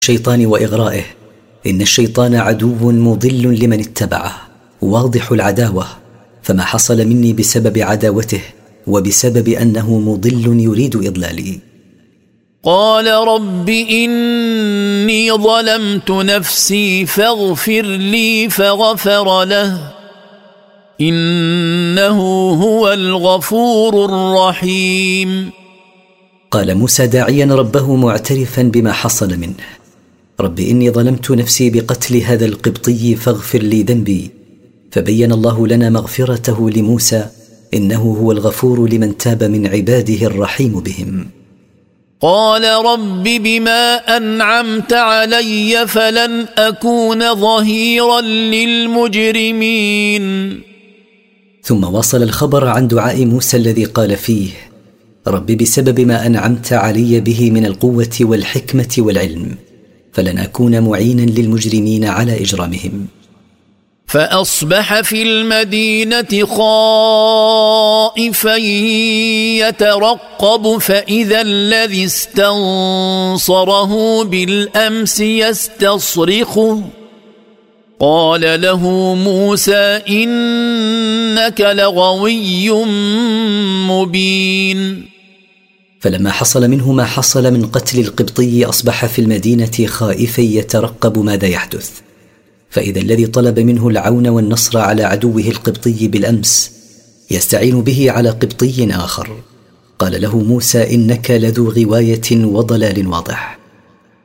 الشيطان وإغرائه. إن الشيطان عدو مضل لمن اتبعه واضح العداوة، فما حصل مني بسبب عداوته وبسبب أنه مضل يريد إضلالي. قال رب إني ظلمت نفسي فاغفر لي فغفر له إنه هو الغفور الرحيم. قال موسى داعيا ربه معترفا بما حصل منه: رب إني ظلمت نفسي بقتل هذا القبطي فاغفر لي ذنبي. فبين الله لنا مغفرته لموسى، إنه هو الغفور لمن تاب من عباده الرحيم بهم. قال رب بما أنعمت علي فلن أكون ظهيرا للمجرمين. ثم وصل الخبر عن دعاء موسى الذي قال فيه: رب بسبب ما أنعمت علي به من القوة والحكمة والعلم فلن أكون معينا للمجرمين على إجرامهم. فأصبح في المدينة خائفا يترقب فإذا الذي استنصره بالأمس يستصرخه. قال له موسى إنك لغوي مبين. فلما حصل منه ما حصل من قتل القبطي أصبح في المدينة خائفا يترقب ماذا يحدث، فإذا الذي طلب منه العون والنصر على عدوه القبطي بالأمس يستعين به على قبطي آخر. قال له موسى إنك لذو غواية وضلال واضح.